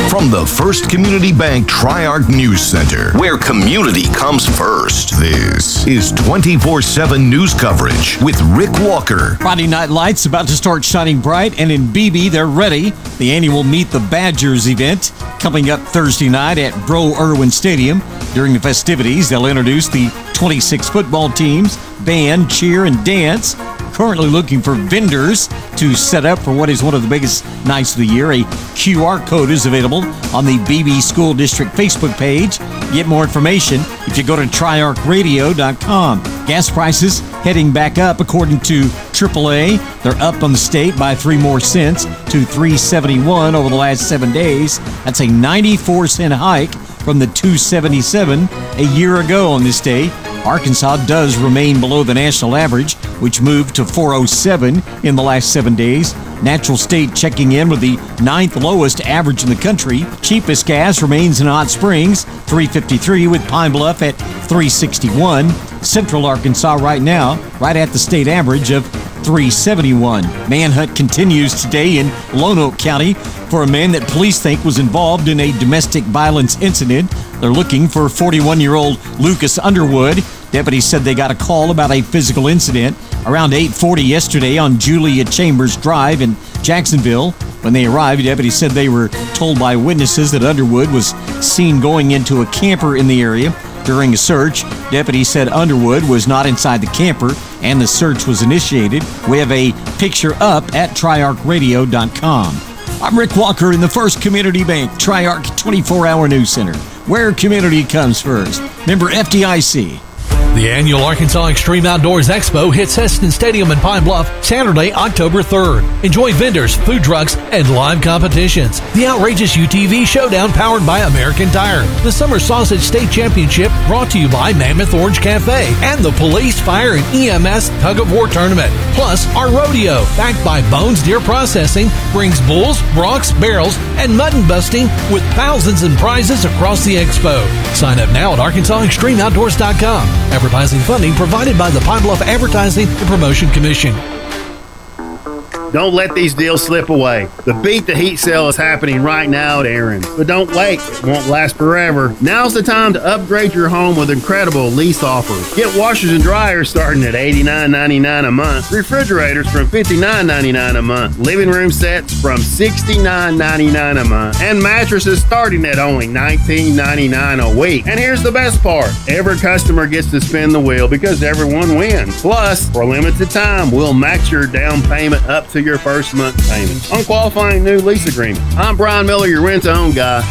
From the First Community Bank Tri-Arc News Center, where community comes first. This is 24/7 news coverage with Rick Walker. Friday Night Lights about to start shining bright, and in Beebe, they're ready. The annual Meet the Badgers event coming up Thursday night at Bro Irwin Stadium. During the festivities, they'll introduce the 26 football teams, band, cheer, and dance. Currently looking for vendors to set up for what is one of the biggest nights of the year. A QR code is available on the Beebe School District Facebook page. Get more information if you go to triarcradio.com. Gas prices heading back up according to AAA. They're up on the state by 3 more cents to $3.71 over the last 7 days. That's a 94-cent hike from the $2.77 a year ago on this day. Arkansas does remain below the national average, which moved to $4.07 in the last 7 days. Natural State checking in with the 9th lowest average in the country. Cheapest gas remains in Hot Springs, $3.53, with Pine Bluff at $3.61. Central Arkansas right now, right at the state average of $3.71. Manhunt continues today in Lonoke County for a man that police think was involved in a domestic violence incident. They're looking for 41-year-old Lucas Underwood. Deputies said they got a call about a physical incident around 8:40 yesterday on Julia Chambers Drive in Jacksonville. When they arrived, deputies said they were told by witnesses that Underwood was seen going into a camper in the area. During a search, deputies said Underwood was not inside the camper, and the search was initiated. We have a picture up at triarcradio.com. I'm Rick Walker in the First Community Bank Tri-Arc 24-hour news center, where community comes first. Member FDIC. The annual Arkansas Extreme Outdoors Expo hits Heston Stadium in Pine Bluff Saturday, October 3rd. Enjoy vendors, food trucks, and live competitions. The Outrageous UTV Showdown powered by American Tire. The Summer Sausage State Championship brought to you by Mammoth Orange Cafe. And the Police, Fire, and EMS Tug of War Tournament. Plus, our rodeo, backed by Bones Deer Processing, brings bulls, broncs, barrels, and mutton busting with thousands in prizes across the expo. Sign up now at ArkansasExtremeOutdoors.com. Advertising funding provided by the Pine Bluff Advertising and Promotion Commission. Don't let these deals slip away. The Beat the Heat sale is happening right now at Aaron's. But don't wait, it won't last forever. Now's the time to upgrade your home with incredible lease offers. Get washers and dryers starting at $89.99 a month, refrigerators from $59.99 a month, living room sets from $69.99 a month, and mattresses starting at only $19.99 a week. And here's the best part. Every customer gets to spin the wheel because everyone wins. Plus, for a limited time, we'll max your down payment up to your first month payment on qualifying new lease agreement. I'm Brian Miller, your rent-to-own guy.